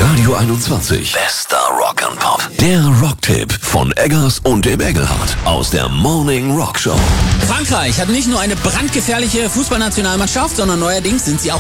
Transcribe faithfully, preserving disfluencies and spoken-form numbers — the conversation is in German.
Radio einundzwanzig. Bester Rock'n'Pop. Der Rocktipp von Eggers und dem Engelhardt aus der Morning Rock Show. Frankreich hat nicht nur eine brandgefährliche Fußballnationalmannschaft, sondern neuerdings sind sie auch